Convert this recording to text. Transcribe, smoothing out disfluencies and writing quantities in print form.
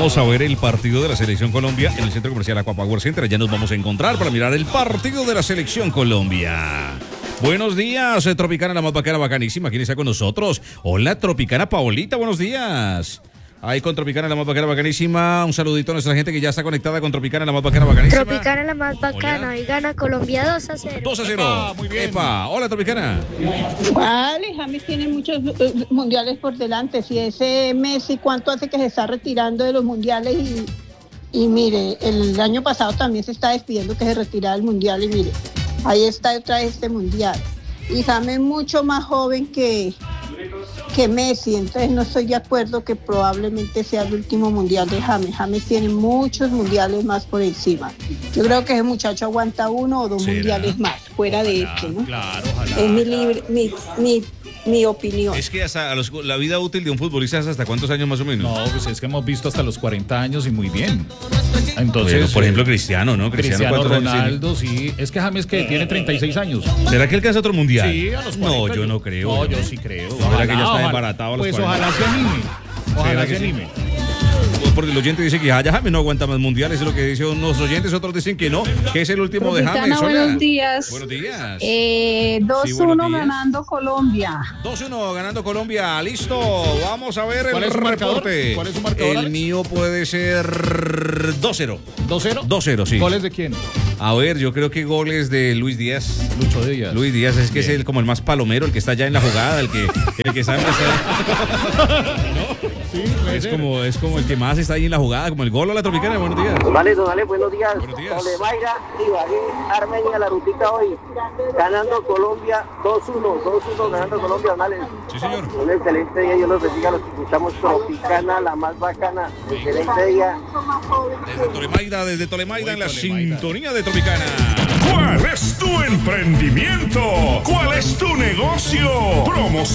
Vamos a ver el partido de la Selección Colombia en el Centro Comercial Aquapower Center. Ya nos vamos a encontrar para mirar el partido de la Selección Colombia. Buenos días, Tropicana, la más bacana, bacanísima. ¿Quién está con nosotros? Hola, Tropicana Paolita, buenos días. Ahí con Tropicana, la más bacana, bacanísima. Un saludito a nuestra gente que ya está conectada con Tropicana, la más bacana, bacanísima. Tropicana, la más bacana. Y gana Colombia 2-0. 2-0. Epa, muy bien. Epa. Hola, Tropicana. Vale, James tiene muchos mundiales por delante. Si ese Messi, ¿cuánto hace que se está retirando de los mundiales? Y mire, el año pasado también se está despidiendo que se retiraba del mundial. Y mire, ahí está otra vez este mundial. Y James es mucho más joven que Messi, entonces no estoy de acuerdo que probablemente sea el último mundial de James. James tiene muchos mundiales más por encima. Yo creo que ese muchacho aguanta 1 o 2 mundiales más, fuera de este, ¿no? Claro, ojalá. Es mi opinión. Es que hasta la vida útil de un futbolista es hasta cuántos años más o menos. No, pues es que hemos visto hasta los 40 años y muy bien. Entonces, bueno, por ejemplo, Cristiano, ¿no? Cristiano Ronaldo, sí. Es que James que tiene 36 años. ¿Será que alcanza otro mundial? Sí, a los 40. No, yo no creo. No, yo sí creo. ¿Será que ya está embaratado a los Pues 40? ojalá se anime. Ojalá se anime. Porque el oyente dice que ya James no aguanta más mundiales, es lo que dicen unos oyentes, otros dicen que no, que es el último de James. Buenos días. Buenos días. 2-1 ganando Colombia. 2-1 ganando Colombia, listo. Vamos a ver ¿Cuál el es su marcador? reporte. ¿Cuál es su marcador, El Alex? mío puede ser 2-0. ¿2-0? 2-0, sí. ¿Goles de quién? A ver, yo creo que goles de Luis Díaz. Lucho Díaz. Luis Díaz es que Bien. es como el más palomero, el que está ya en la jugada, el que sabe hacer. Sí, Es como el que más está ahí en la jugada, como el gol a la Tropicana. Buenos días. Vale, buenos días. Buenos días. Tolemaida, Ibagué, Armenia, la rutica hoy. Ganando Colombia 2-1 ganando Colombia, vale. Sí, señor. Un excelente día, yo los bendiga a los que escuchamos Tropicana, la más bacana. Excelente día. Desde Tolemaida en la sintonía de Tropicana. ¿Cuál es tu emprendimiento? ¿Cuál es tu negocio?